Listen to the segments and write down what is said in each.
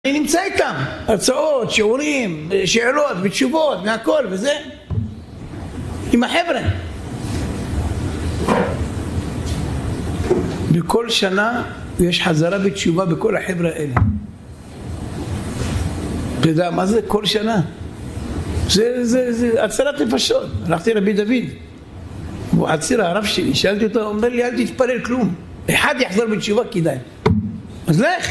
אני נמצא איתם, הרצאות, שיעורים, שאלות ותשובות והכל וזה עם החבר'ה. בכל שנה יש חזרה בתשובה בכל החבר'ה האלה. אתה יודע מה זה כל שנה? זה הצלת נפשות. הלכתי רבי דוד, הוא עציר הרב שלי, שאלתי אותו, אומר לי אל תתפלל כלום, אחד יחזור בתשובה כדאי, אז לך.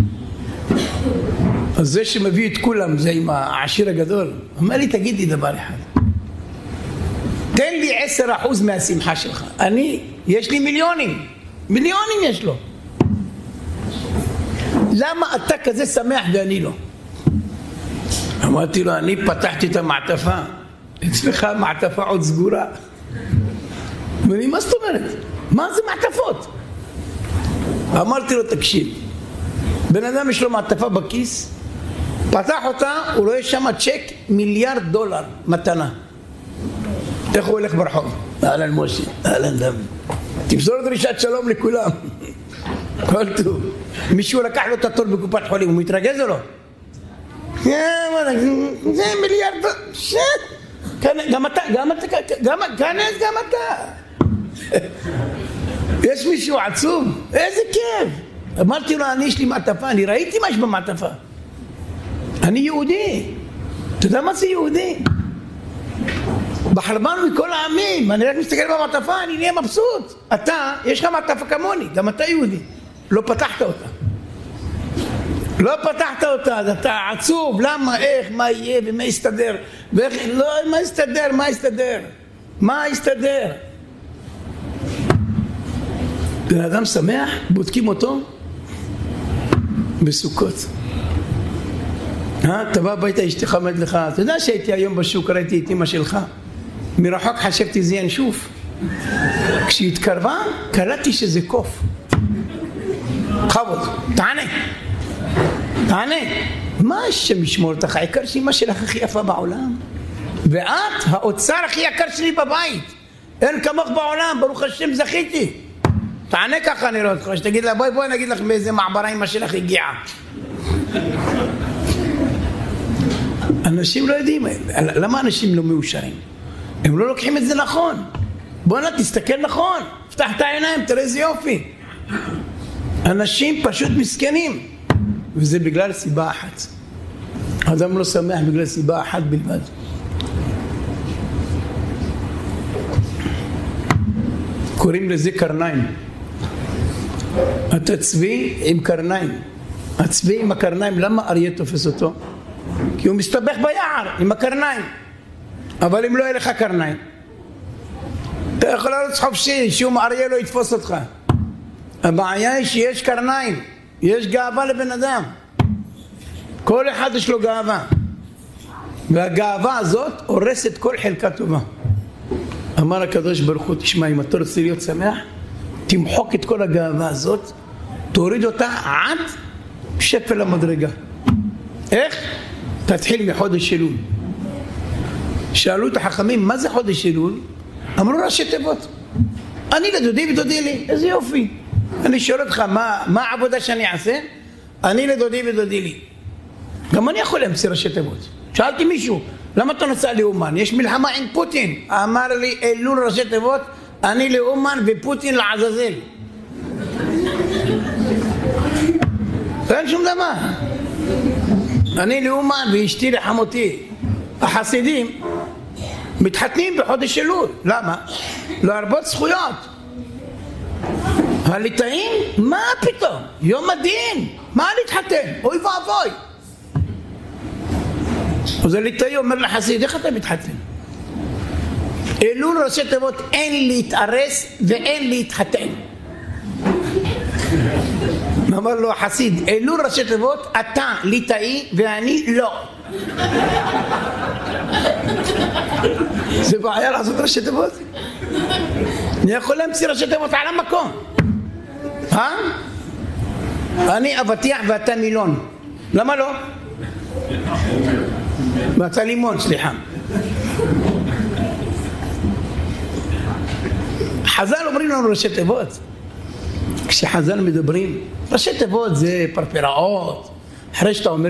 אז זה שמביא את כולם זה עם העשיר הגדול, אומר לי תגיד לי דבר אחד, תן לי 10% מהשמחה שלך. יש לי מיליונים יש לו, למה אתה כזה שמח ואני לא? אמרתי לו, אני פתחתי את המעטפה, אצלך מעטפה עוד סגורה. ואני, מה זאת אומרת? מה זה מעטפות? אמרתי לו, תקשיב, בן אדם יש לו מעטפה בכיס, פתח אותה, הוא רואה שם צ'ק $1 מיליארד מתנה. איך הוא הולך ברחוב? אהלן משה, אהלן דוד, תמסור דרישת שלום לכולם. כל טוב. מישהו לקח לו את התור בקופת חולים, הוא מתרגז או לא? זה $1 מיליארד. גם אתה. יש מישהו עצוב? איזה כיף. אמרתי לו, יש לי מעטפה, אני ראיתי מה יש במעטפה, אני יהודי. אתה יודע מה זה יהודי? בחרבנו מכל העמים, אני רק מסתכל במעטפה, אני נהיה מבסוט. אתה, יש לך מעטפה כמוני, גם אתה יהודי, לא פתחת אותה, אז אתה עצוב. למה, איך, מה יהיה ומה יסתדר ואיך, לא, מה יסתדר? בן אדם שמח, בודקים אותו בסוכות. אתה בא הביתה, אשתך עומד לך, אתה יודע שהייתי היום בשוק, ראיתי את אמא שלך, מרחוק חשבתי זה ינשוף, כשהתקרבה קראתי שזה קוף. חבוד, תענה, מה השם ישמור אותך? העיקר שאמא שלך הכי יפה בעולם, ואת האוצר הכי יקר שלי בבית, אין כמוך בעולם, ברוך השם זכיתי. תענה ככה, אני רואה אותך, שתגיד לה בואי נגיד לך באיזה מעברה אמא שלך הגיעה. אנשים לא יודעים, למה אנשים לא מאושרים? הם לא לוקחים את זה נכון. בוא תסתכל נכון, פתח את העיניים, תראה איזה יופי. אנשים פשוט מסכנים, וזה בגלל סיבה אחת. אדם לא שמח בגלל סיבה אחת בלבד. קוראים לזה קרניים. אתה צבי עם קרניים. הצבי עם הקרניים, למה אריה תופס אותו? כי הוא מסתבך ביער עם הקרניים. אבל אם לא יהיה לך קרניים, אתה יכול לרוץ חופשי, שום אריה לא יתפוס אותך. הבעיה היא שיש קרניים, יש גאווה לבן אדם. כל אחד יש לו גאווה, והגאווה הזאת הורסת כל חלקה טובה. אמר הקדוש ברוך הוא, תשמע, אם אתה רוצה להיות שמח, תמחוק את כל הגאווה הזאת, תוריד אותה עד שפל המדרגה. איך? תתחיל מחודש אלול. שאלו את החכמים, מה זה חודש אלול? אמרו ראשי תיבות. אני לדודי ודודי לי. איזה יופי. אני שואל אותך, מה העבודה שאני אעשה? אני לדודי ודודי לי. גם אני יכול להמציא ראשי תיבות. שאלתי מישהו, למה אתה נוסע לאומן? יש מלחמה עם פוטין. אמר לי, אלול ראשי תיבות, אני לאומן ופוטין לעזאזל. אין שום דבר. אני לאומן ואשתי לחמותי. החסידים מתחתנים בחודש אלול. למה? להרבות זכויות. הליטאים? מה פתאום? יום הדין. מה להתחתן? אוי ואבוי. אז הליטאי אומר לחסיד, איך אתה מתחתן? אלול ראשי תיבות, אין להתארס ואין להתחתן. אמר לו החסיד, אלול ראשי תיבות, אתה ליטאי ואני לא. זה בעיה לעשות ראשי תיבות? אני יכול להמציא ראשי תיבות על המקום. אני אבטיח ואתה מילון. למה לא? ואתה לימון, סליחה. חז"ל אומרים לנו ראשי תיבות. כשחז"ל מדברים, ראשי תיבות זה פרפראות, אחרי שאתה אומר